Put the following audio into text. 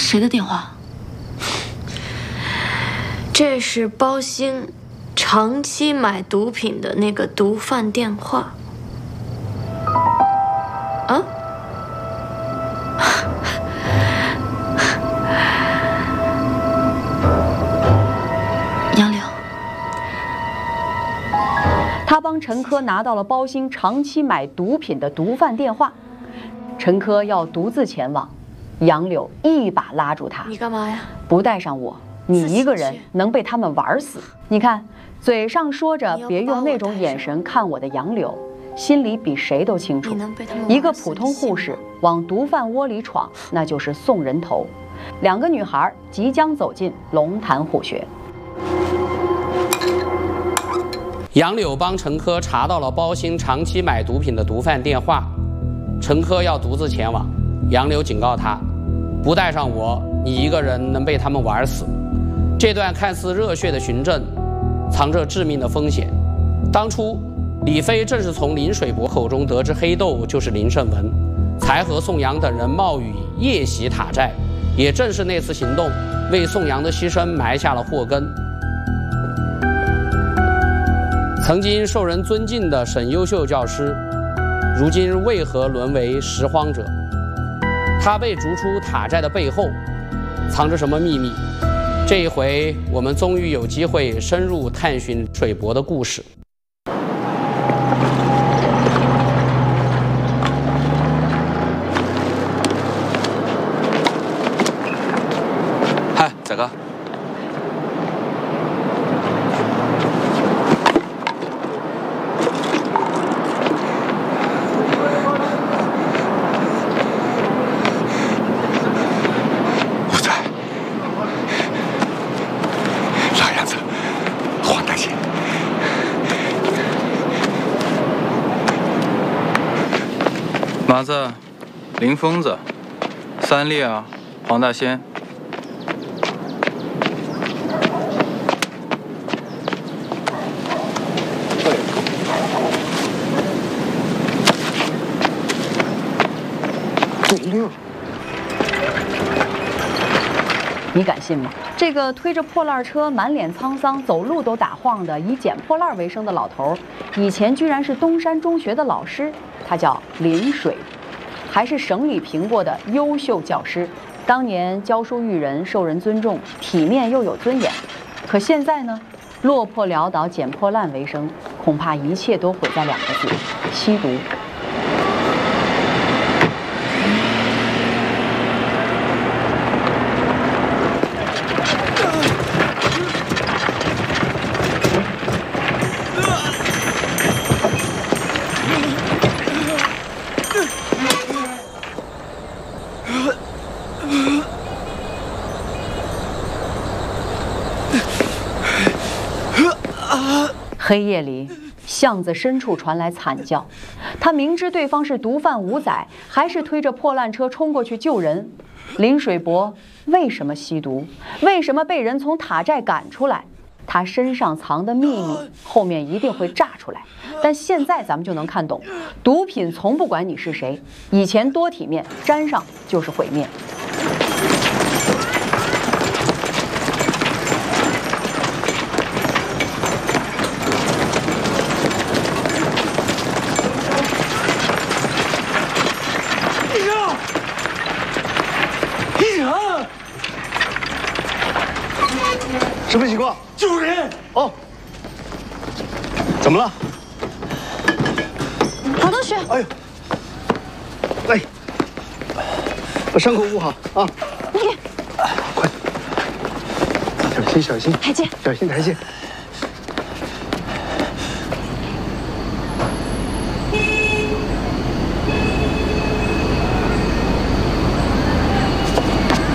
谁的电话？ 这是包兴长期买毒品的那个毒贩电话。啊？ 杨柳， 他帮陈科拿到了包兴长期买毒品的毒贩电话，陈科要独自前往，杨柳一把拉住他：“ 你干嘛呀？ 不带上我，你一个人能被他们玩死。”你看，嘴上说着别用那种眼神看我的杨柳，心里比谁都清楚，一个普通护士往毒贩窝里闯，那就是送人头。两个女孩即将走进龙潭虎穴。 杨柳帮陈科查到了包兴长期买毒品的毒贩电话，陈科要独自前往，杨柳警告他，不带上我，你一个人能被他们玩死。这段看似热血的循证，藏着致命的风险。当初李飞正是从林水伯口中得知黑豆就是林胜文，才和宋阳等人冒雨夜袭塔寨。也正是那次行动，为宋阳的牺牲埋下了祸根。曾经受人尊敬的沈优秀教师，如今为何沦为拾荒者？他被逐出塔寨的背后，藏着什么秘密？这一回，我们终于有机会深入探寻水伯的故事。 嗨，仔哥。 无仔，老样子，黄大仙。 麻子，林疯子，三烈啊，黄大仙。 你敢信吗？这个推着破烂车、满脸沧桑、走路都打晃的、以捡破烂为生的老头，以前居然是东山中学的老师，他叫林水，还是省里评过的优秀教师。当年教书育人，受人尊重，体面又有尊严。可现在呢，落魄潦倒、捡破烂为生，恐怕一切都毁在2个字：吸毒。黑夜里，巷子深处传来惨叫。他明知对方是毒贩吴仔，还是推着破烂车冲过去救人。林水伯为什么吸毒？为什么被人从塔寨赶出来？他身上藏的秘密，后面一定会炸出来。但现在咱们就能看懂，毒品从不管你是谁，以前多体面，沾上就是毁灭。 什么情况？ 救人！ 哦，怎么了？ 黄同学， 哎呦，哎，把伤口捂好啊！ 你快，小心小心， 台阶， 小心台阶。